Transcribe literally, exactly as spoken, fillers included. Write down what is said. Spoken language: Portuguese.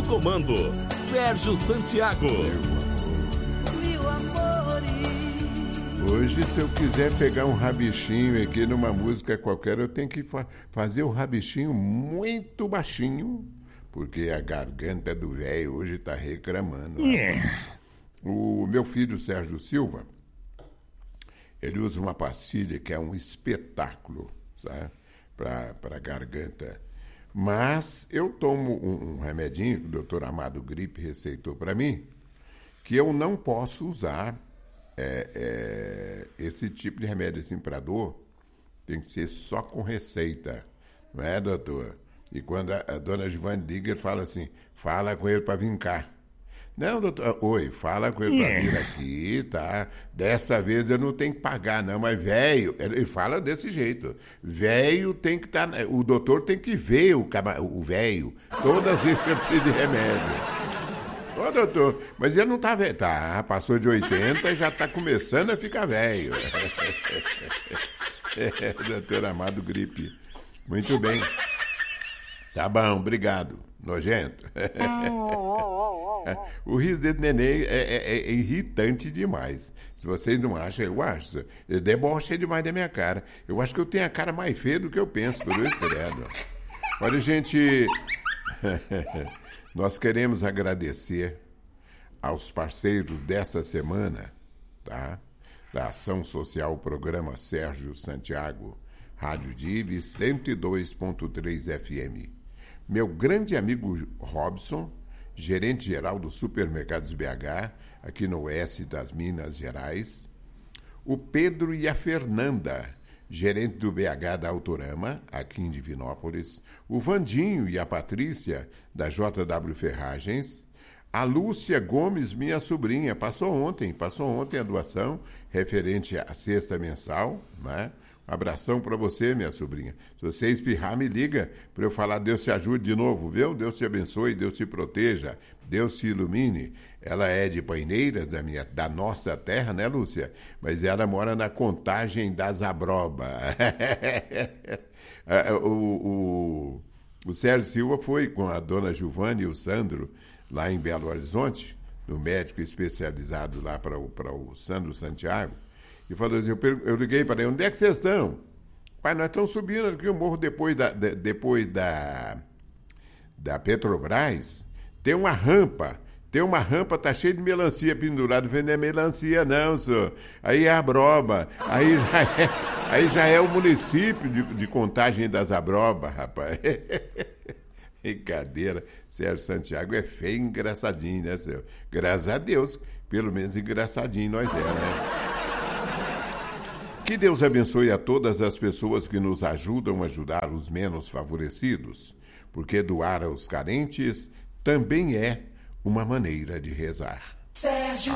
No comando, Sérgio Santiago. Hoje, se eu quiser pegar um rabichinho aqui numa música qualquer, eu tenho que fa- fazer o rabichinho muito baixinho, porque a garganta do velho hoje está reclamando. Yeah. O meu filho, Sérgio Silva, ele usa uma pastilha que é um espetáculo, sabe? Para a garganta. Mas eu tomo um, um remedinho que o doutor Amado Gripe receitou para mim, que eu não posso usar é, é, esse tipo de remédio assim para dor, tem que ser só com receita, não é, doutor? E quando a, a dona Giovanni liga, ele fala assim, fala com ele para vir cá. Não, doutor, oi, fala com ele para vir aqui, tá? Dessa vez eu não tenho que pagar, não, mas velho, ele fala desse jeito. Velho tem que estar, tá, o doutor tem que ver o, o velho todas as vezes que ele precisa de remédio. Ô, doutor, mas ele não tá velho. Tá, passou de oitenta e já tá começando a ficar velho. É, doutor Amado Gripe. Muito bem. Tá bom, obrigado. Nojento. O riso dele neném é, é, é irritante demais. Se vocês não acham, eu acho. Ele debocha demais da minha cara. Eu acho que eu tenho a cara mais feia do que eu penso, por isso, credo. Olha, gente, nós queremos agradecer aos parceiros dessa semana, tá? Da Ação Social, Programa Sérgio Santiago, Rádio D I V cento e dois ponto três F M. Meu grande amigo Robson, gerente geral do Supermercados B H, aqui no oeste das Minas Gerais. O Pedro e a Fernanda, gerente do B H da Autorama, aqui em Divinópolis. O Vandinho e a Patrícia, da J W Ferragens. A Lúcia Gomes, minha sobrinha, passou ontem, passou ontem a doação referente à cesta mensal, né? Um abração para você, minha sobrinha. Se você espirrar, me liga para eu falar Deus te ajude de novo, viu? Deus te abençoe, Deus te proteja, Deus te ilumine. Ela é de Paineiras, da, minha, da nossa terra, né, Lúcia? Mas ela mora na Contagem da Zabroba. o, o, o Sérgio Silva foi com a dona Giovanni e o Sandro lá em Belo Horizonte, no médico especializado lá para o, para o Sandro Santiago. E falou assim, eu, eu liguei para ele, onde é que vocês estão? Pai, nós estamos subindo aqui o morro depois da, de, depois da, da Petrobras. Tem uma rampa, tem uma rampa, tá cheia de melancia pendurada, vender melancia não, senhor. Aí é a Zabroba, aí já é, aí já é o município de, de Contagem da Zabroba, rapaz. Brincadeira, Sérgio Santiago é feio e engraçadinho, né, senhor? Graças a Deus, pelo menos engraçadinho nós é, né? Que Deus abençoe a todas as pessoas que nos ajudam a ajudar os menos favorecidos, porque doar aos carentes também é uma maneira de rezar. Sérgio